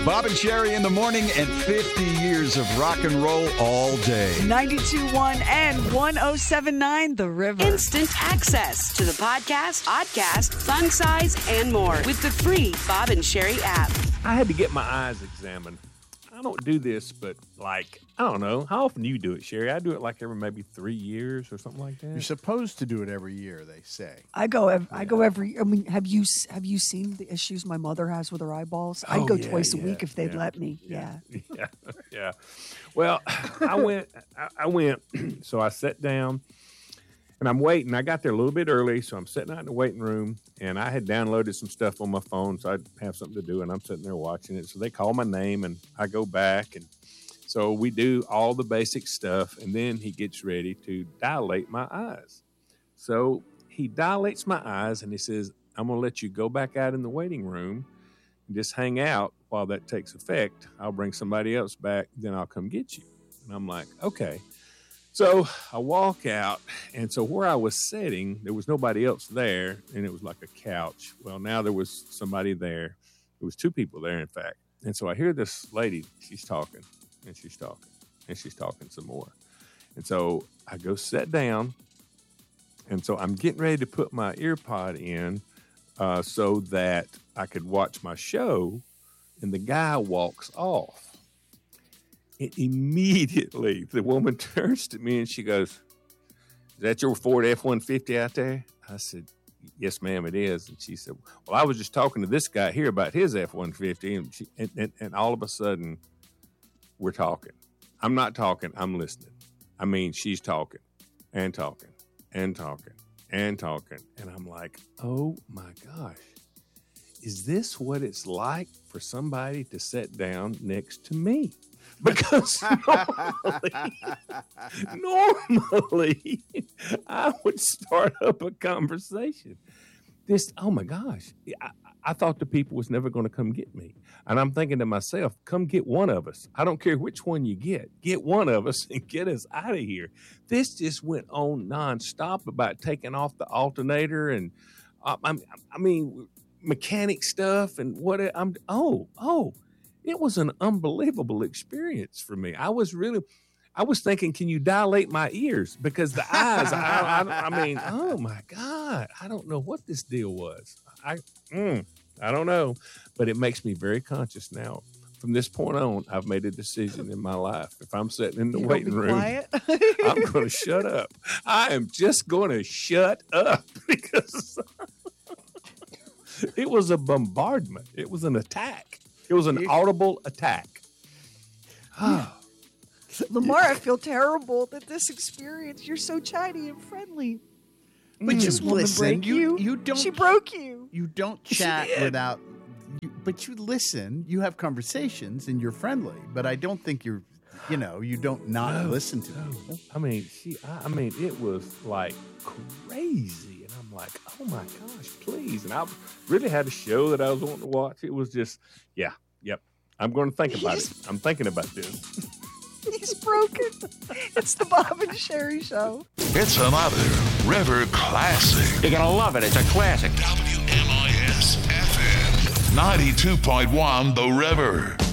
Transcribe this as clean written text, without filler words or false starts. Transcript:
Bob and Sherry in the morning and 50 years of rock and roll all day. 92.1 and 107.9 The River. Instant access to the podcast, podcast, fun size, and more with the free Bob and Sherry app. I had to get my eyes examined. I don't do this, but I don't know. How often do you do it, Sherry? I do it like every maybe 3 years or something like that. You're supposed to do it every year, they say. I go every. I mean, have you seen the issues my mother has with her eyeballs? I'd go twice a week if they'd let me. Yeah. Well, I went. So I sat down, and I'm waiting. I got there a little bit early, so I'm sitting out in the waiting room, and I had downloaded some stuff on my phone, so I'd have something to do, and I'm sitting there watching it. So they call my name, and I go back, and so we do all the basic stuff, and then he gets ready to dilate my eyes. So he dilates my eyes, and he says, I'm going to let you go back out in the waiting room and just hang out while that takes effect. I'll bring somebody else back, then I'll come get you. And I'm like, okay. So I walk out, and so where I was sitting, there was nobody else there, and it was like a couch. Well, now there was somebody there. There was two people there, in fact. And so I hear this lady, she's talking, and she's talking, and she's talking some more. And so I go sit down, and so I'm getting ready to put my ear pod in so that I could watch my show, and the guy walks off. And immediately, the woman turns to me and she goes, is that your Ford F-150 out there? I said, yes, ma'am, it is. And she said, well, I was just talking to this guy here about his F-150. And all of a sudden, we're talking. I'm not talking. I'm listening. I mean, she's talking and talking and talking and talking. And I'm like, oh, my gosh. Is this what it's like for somebody to sit down next to me? Because normally I would start up a conversation. Oh my gosh, I thought the people was never going to come get me. And I'm thinking to myself, come get one of us. I don't care which one you get one of us and get us out of here. This just went on nonstop about taking off the alternator and I mean, mechanic stuff and what it was an unbelievable experience for me. I was thinking, can you dilate my ears? Because the eyes, I mean, oh my God, I don't know what this deal was. I don't know, but it makes me very conscious now. From this point on, I've made a decision in my life. If I'm sitting in the waiting room, I'm going to shut up. I am just going to shut up because it was a bombardment. It was an attack. It was an audible attack. Lamar, I feel terrible that this experience, you're so chatty and friendly. But just listen. You don't. She broke you. You don't chat without. But you listen. You have conversations and you're friendly. But I don't think you don't listen to people. I mean, it was like crazy. And I'm like, oh my gosh, please. And I really had a show that I was wanting to watch. It was just, yep. I'm going to think about it. I'm thinking about this. He's broken. It's the Bob and Sherry Show. It's another River classic. You're going to love it. It's a classic. WMIS FM 92.1 The River.